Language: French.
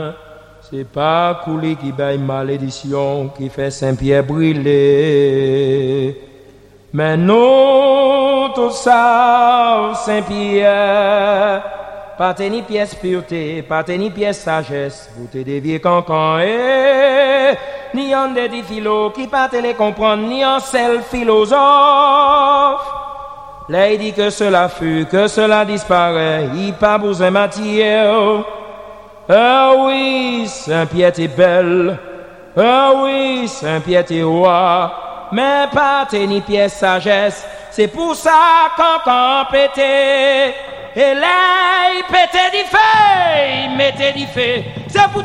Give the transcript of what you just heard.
C'est pas couler qui baille malédiction qui fait Saint-Pierre brûler. Mais non, tout ça, Saint-Pierre, pas ni pièce pureté, pas ni pièce sagesse, vous te déviez cancan, ni en des philo qui pas te les comprendre, ni en seul philosophe. Là, il dit que cela fut, que cela disparaît, il pas besoin matière. Ah oui, Saint-Pierre est belle, ah oui, Saint-Pierre est roi, mais pas ni pièce sagesse, c'est pour ça qu'en pété, et là, il pétait du feu, il mettait du feu, c'est pour